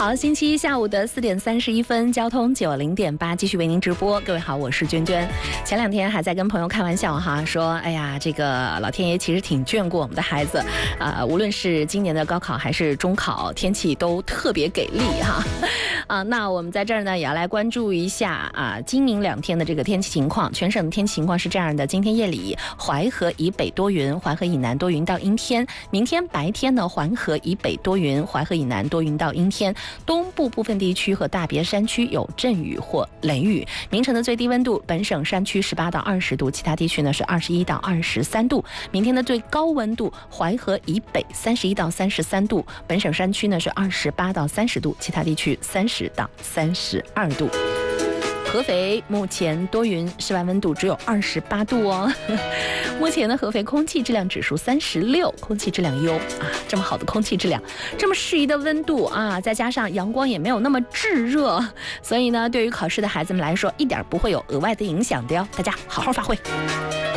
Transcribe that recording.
好，星期一下午的4点31分，交通90.8继续为您直播。各位好，我是娟娟。前2天还在跟朋友开玩笑哈，说哎呀，这个老天爷其实挺眷顾我们的孩子，无论是今年的高考还是中考，天气都特别给力哈。那我们在这儿呢也要来关注一下今明2天的这个天气情况。全省的天气情况是这样的：今天夜里淮河以北多云，淮河以南多云到阴天；明天白天呢，淮河以北多云，淮河以南多云到阴天。东部部分地区和大别山区有阵雨或雷雨。明晨的最低温度，本省山区18到20度，其他地区呢是21到23度。明天的最高温度，淮河以北31到33度，本省山区呢是28到30度，其他地区30到32度。合肥目前多云，室外温度只有28度哦。目前的合肥空气质量指数36，空气质量优这么好的空气质量，这么适宜的温度再加上阳光也没有那么炙热，所以呢，对于考试的孩子们来说，一点不会有额外的影响的哟。大家好好发挥。